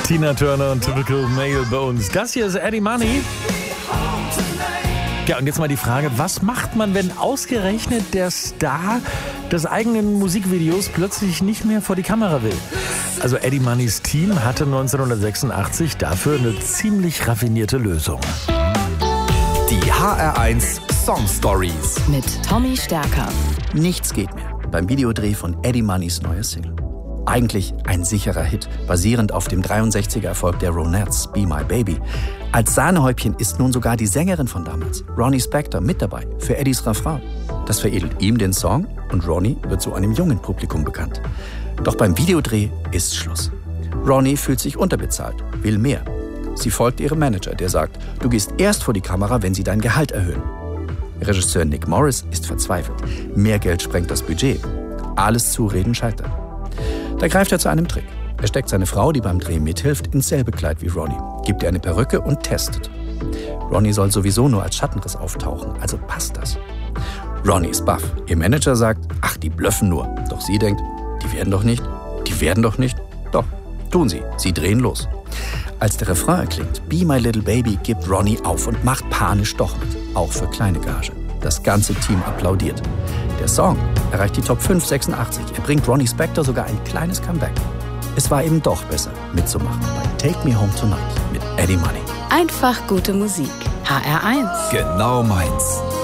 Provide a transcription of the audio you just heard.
Tina Turner und Typical Male bei uns. Das hier ist Eddie Money. Ja, und jetzt mal die Frage, was macht man, wenn ausgerechnet der Star des eigenen Musikvideos plötzlich nicht mehr vor die Kamera will? Also Eddie Moneys Team hatte 1986 dafür eine ziemlich raffinierte Lösung. Die HR1 Song Stories mit Tommy Stärker. Nichts geht mehr beim Videodreh von Eddie Moneys neuer Single. Eigentlich ein sicherer Hit, basierend auf dem 63er-Erfolg der Ronettes, Be My Baby. Als Sahnehäubchen ist nun sogar die Sängerin von damals, Ronnie Spector, mit dabei für Eddies Refrain. Das veredelt ihm den Song und Ronnie wird zu einem jungen Publikum bekannt. Doch beim Videodreh ist Schluss. Ronnie fühlt sich unterbezahlt, will mehr. Sie folgt ihrem Manager, der sagt, du gehst erst vor die Kamera, wenn sie dein Gehalt erhöhen. Regisseur Nick Morris ist verzweifelt. Mehr Geld sprengt das Budget. Alles Zureden scheitert. Da greift er zu einem Trick. Er steckt seine Frau, die beim Dreh mithilft, ins selbe Kleid wie Ronnie, gibt ihr eine Perücke und testet. Ronnie soll sowieso nur als Schattenriss auftauchen, also passt das. Ronnie ist baff. Ihr Manager sagt, ach, die blöffen nur. Doch sie denkt, die werden doch nicht. Doch, tun sie. Sie drehen los. Als der Refrain erklingt, Be My Little Baby, gibt Ronnie auf und macht panisch doch mit, auch für kleine Gage. Das ganze Team applaudiert. Der Song erreicht die Top 5 86. Er bringt Ronnie Spector sogar ein kleines Comeback. Es war eben doch besser, mitzumachen bei Take Me Home Tonight mit Eddie Money. Einfach gute Musik. HR1. Genau meins.